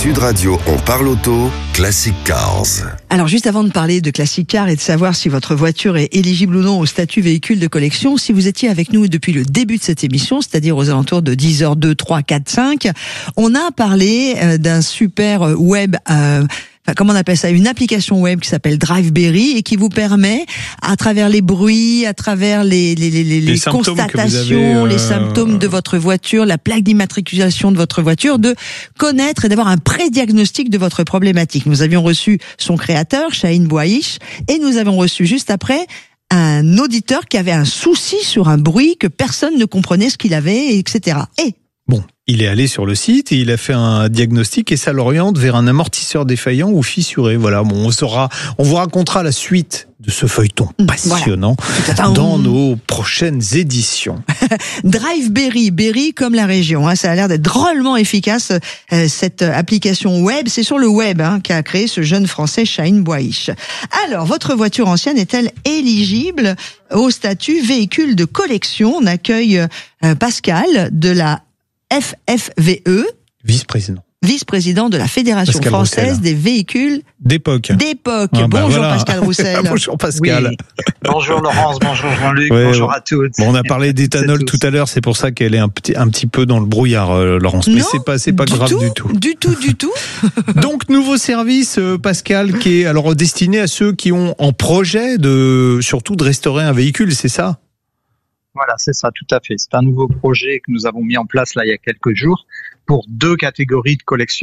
Sud Radio, on parle auto, Classic Cars. Alors juste avant de parler de Classic Car et de savoir si votre voiture est éligible ou non au statut véhicule de collection, si vous étiez avec nous depuis le début de cette émission, c'est-à-dire aux alentours de 10h02, 3, 4, 5, on a parlé d'un super web... comment on appelle ça, une application web qui s'appelle Driveberry et qui vous permet, à travers les bruits, à travers les constatations, les symptômes de votre voiture, la plaque d'immatriculation de votre voiture, de connaître et d'avoir un pré-diagnostic de votre problématique. Nous avions reçu son créateur, Chahine Bouaïch, et nous avons reçu juste après un auditeur qui avait un souci sur un bruit que personne ne comprenait ce qu'il avait, etc. Et bon, il est allé sur le site et il a fait un diagnostic et ça l'oriente vers un amortisseur défaillant ou fissuré. Voilà, bon, on vous racontera la suite de ce feuilleton passionnant dans nos prochaines éditions. Driveberry, Berry comme la région, ça a l'air d'être drôlement efficace, cette application web. C'est sur le web qu'a créé ce jeune Français Chahine Bouaïch. Alors, votre voiture ancienne est-elle éligible au statut véhicule de collection? On accueille Pascal de la FFVE, vice-président de la Fédération Pascal française Roussel. Des véhicules d'époque. Bonjour voilà. Pascal Roussel. Bonjour Pascal. Oui. Bonjour Laurence, bonjour Jean-Luc, Ouais, bonjour à toutes. Bon, on a parlé d'éthanol tout à l'heure, c'est pour ça qu'elle est un petit peu dans le brouillard, Laurence. Mais c'est pas grave du tout. Du tout. Donc, nouveau service, Pascal, qui est alors destiné à ceux qui ont en projet surtout de restaurer un véhicule, c'est ça? Voilà, c'est ça, tout à fait. C'est un nouveau projet que nous avons mis en place là il y a quelques jours pour 2 catégories de collectionneurs.